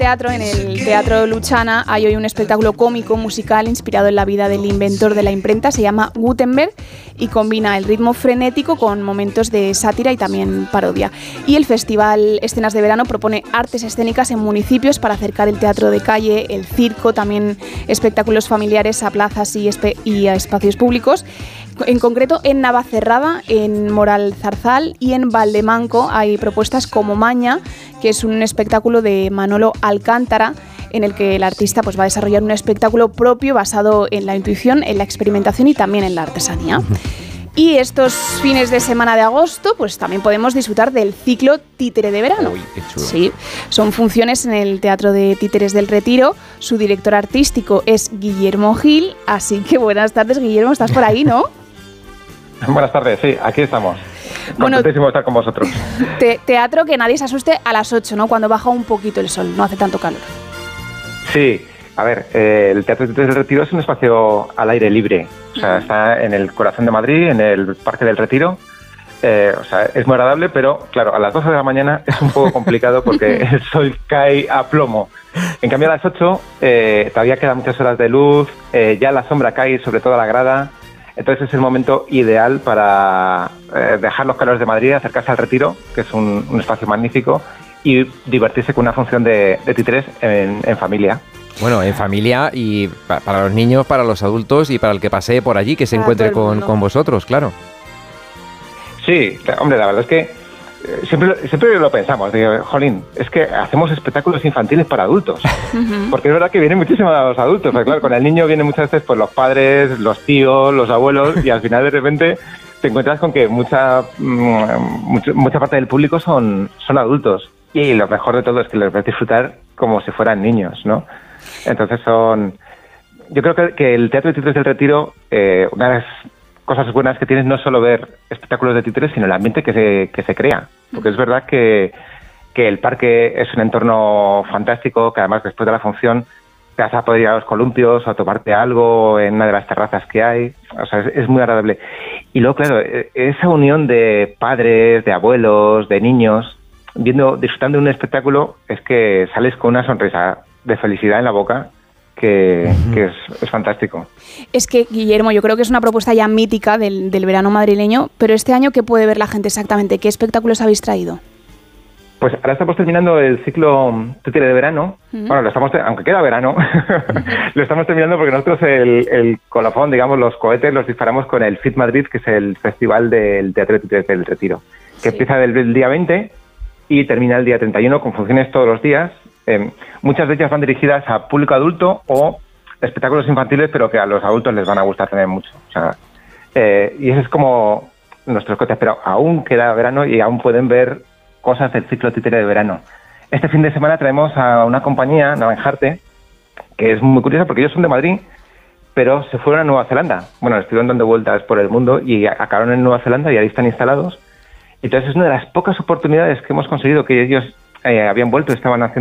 Teatro, en el Teatro Luchana hay hoy un espectáculo cómico musical inspirado en la vida del inventor de la imprenta, se llama Gutenberg y combina el ritmo frenético con momentos de sátira y también parodia. Y el Festival Escenas de Verano propone artes escénicas en municipios para acercar el teatro de calle, el circo, también espectáculos familiares a plazas y a espacios públicos. En concreto, en Navacerrada, en Moralzarzal y en Valdemanco hay propuestas como Maña, que es un espectáculo de Manolo Alcántara, en el que el artista pues, va a desarrollar un espectáculo propio basado en la intuición, en la experimentación y también en la artesanía. Y estos fines de semana de agosto, pues también podemos disfrutar del ciclo Títere de Verano. Uy, qué chulo. Sí, son funciones en el Teatro de Títeres del Retiro. Su director artístico es Guillermo Gil, así que buenas tardes, Guillermo, estás por ahí, ¿no? Buenas tardes, sí, aquí estamos. Bueno, contentísimo de estar con vosotros. Teatro que nadie se asuste a las 8, ¿no? Cuando baja un poquito el sol, no hace tanto calor. Sí, a ver, el Teatro de Títeres del Retiro es un espacio al aire libre. O sea, está en el corazón de Madrid, en el Parque del Retiro. O sea, es muy agradable, pero claro, a las 12 de la mañana es un poco complicado porque el sol cae a plomo. En cambio, a las 8 todavía quedan muchas horas de luz, ya la sombra cae sobre toda la grada. Entonces es el momento ideal para dejar los calores de Madrid, acercarse al Retiro, que es un espacio magnífico, y divertirse con una función de títeres en familia. Bueno, en familia y para los niños, para los adultos y para el que pasee por allí, que se encuentre con vosotros, claro. Sí, hombre, la verdad es que siempre lo pensamos, digo, jolín, es que hacemos espectáculos infantiles para adultos, porque es verdad que vienen muchísimos a los adultos, pero claro, con el niño vienen muchas veces pues, los padres, los tíos, los abuelos, y al final de repente te encuentras con que mucha parte del público son adultos, y lo mejor de todo es que les ves disfrutar como si fueran niños, ¿no? Entonces yo creo que el Teatro de Títeres del Retiro, una de las cosas buenas que tienes no es solo ver espectáculos de títeres, sino el ambiente que se crea. Porque es verdad que el parque es un entorno fantástico, que además después de la función te vas a poder ir a los columpios o a tomarte algo en una de las terrazas que hay. O sea, es muy agradable. Y luego, claro, esa unión de padres, de abuelos, de niños, disfrutando de un espectáculo, es que sales con una sonrisa de felicidad en la boca, que es fantástico. Es que, Guillermo, yo creo que es una propuesta ya mítica del verano madrileño, pero este año, ¿qué puede ver la gente exactamente? ¿Qué espectáculos habéis traído? Pues ahora estamos terminando el ciclo Títere de Verano. Bueno, aunque queda verano, lo estamos terminando porque nosotros el colofón, digamos, los cohetes los disparamos con el FIT Madrid, que es el Festival del Teatro de Títeres del Retiro, que empieza el día 20 y termina el día 31 con funciones todos los días. Muchas de ellas van dirigidas a público adulto o espectáculos infantiles, pero que a los adultos les van a gustar también mucho. O sea, y ese es como nuestros cotes, pero aún queda verano y aún pueden ver cosas del ciclo Títere de Verano. Este fin de semana traemos a una compañía, Naranjarte, que es muy curiosa porque ellos son de Madrid, pero se fueron a Nueva Zelanda. Bueno, estuvieron dando vueltas por el mundo y acabaron en Nueva Zelanda y ahí están instalados. Entonces es una de las pocas oportunidades que hemos conseguido, que ellos habían vuelto, estaban haciendo